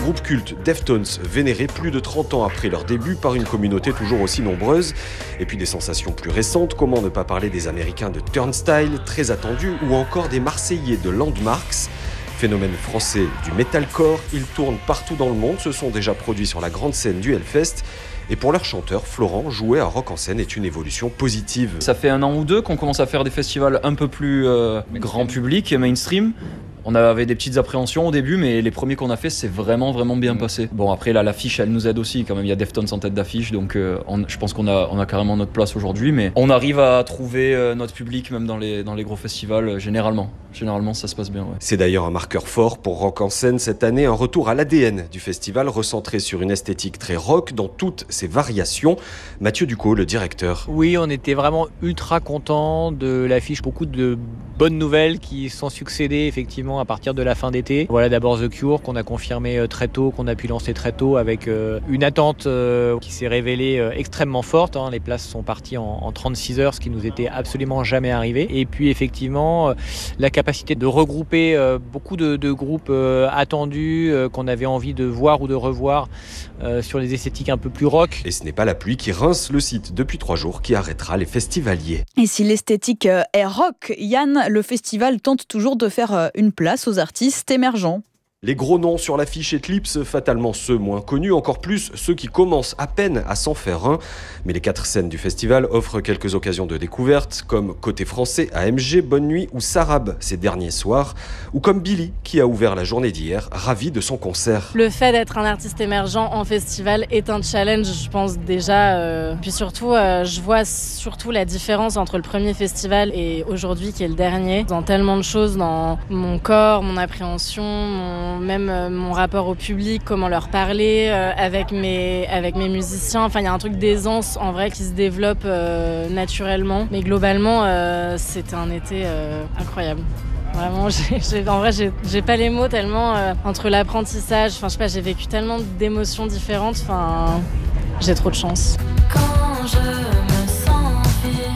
groupe culte Deftones, vénéré plus de 30 ans après leur début par une communauté toujours aussi nombreuse. Et puis des sensations plus récentes, comment ne pas parler des Américains de Turnstile, très attendus, ou encore des Marseillais de Landmarks. Phénomène français du metalcore, ils tournent partout dans le monde, se sont déjà produits sur la grande scène du Hellfest. Et pour leur chanteur, Florent, jouer à Rock en scène est une évolution positive. Ça fait 1 an ou 2 qu'on commence à faire des festivals un peu plus grand public et mainstream. On avait des petites appréhensions au début, mais les premiers qu'on a fait, c'est vraiment bien passé. Bon, après, là, l'affiche, elle nous aide aussi. Quand même, il y a Deftones en tête d'affiche, donc je pense qu'on a carrément notre place aujourd'hui. Mais on arrive à trouver notre public, même dans les gros festivals, généralement. Généralement, ça se passe bien, ouais. C'est d'ailleurs un marqueur fort pour Rock en scène cette année, un retour à l'ADN du festival, recentré sur une esthétique très rock dans toutes ses variations. Mathieu Ducot, le directeur. Oui, on était vraiment ultra contents de l'affiche. Beaucoup de bonnes nouvelles qui sont succédées, effectivement, à partir de la fin d'été. Voilà, d'abord The Cure qu'on a confirmé très tôt, qu'on a pu lancer très tôt avec une attente qui s'est révélée extrêmement forte. Les places sont parties en 36 heures, ce qui nous était absolument jamais arrivé. Et puis effectivement, la capacité de regrouper beaucoup de groupes attendus qu'on avait envie de voir ou de revoir sur les esthétiques un peu plus rock. Et ce n'est pas la pluie qui rince le site depuis 3 jours qui arrêtera les festivaliers. Et si l'esthétique est rock, Yann, le festival tente toujours de faire une place aux artistes émergents. Les gros noms sur l'affiche éclipsent fatalement ceux moins connus, encore plus ceux qui commencent à peine à s'en faire un. Mais les 4 scènes du festival offrent quelques occasions de découverte, comme Côté Français, AMG, Bonne Nuit ou Sarab ces derniers soirs, ou comme Billy qui a ouvert la journée d'hier, ravi de son concert. Le fait d'être un artiste émergent en festival est un challenge, je pense déjà. Puis surtout, je vois surtout la différence entre le premier festival et aujourd'hui qui est le dernier. Dans tellement de choses, dans mon corps, mon appréhension, même mon rapport au public, comment leur parler avec mes musiciens. Enfin, il y a un truc d'aisance en vrai qui se développe naturellement. Mais globalement, c'était un été incroyable. Vraiment, en vrai, j'ai pas les mots tellement entre l'apprentissage. Enfin, je sais pas, j'ai vécu tellement d'émotions différentes. Enfin, j'ai trop de chance. Quand je me sens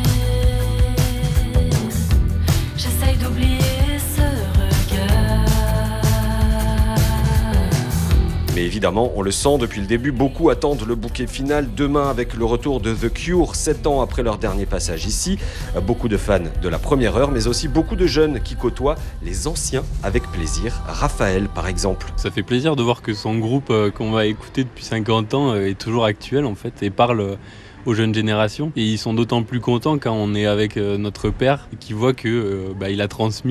vide, j'essaye d'oublier ce regard. Mais évidemment, on le sent depuis le début, beaucoup attendent le bouquet final demain avec le retour de The Cure, 7 ans après leur dernier passage ici. Beaucoup de fans de la première heure, mais aussi beaucoup de jeunes qui côtoient les anciens avec plaisir. Raphaël, par exemple. Ça fait plaisir de voir que son groupe qu'on va écouter depuis 50 ans est toujours actuel en fait et parle aux jeunes générations. Et ils sont d'autant plus contents quand on est avec notre père qui voit que il a transmis